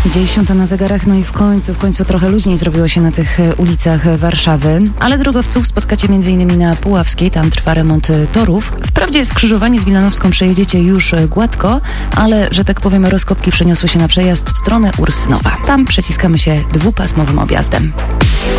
10 na zegarach, no i w końcu trochę luźniej zrobiło się na tych ulicach Warszawy, ale drogowców spotkacie m.in. na Puławskiej, tam trwa remont torów. Wprawdzie skrzyżowanie z Wilanowską przejedziecie już gładko, ale, że tak powiem, rozkopki przeniosły się na przejazd w stronę Ursynowa. Tam przeciskamy się dwupasmowym objazdem.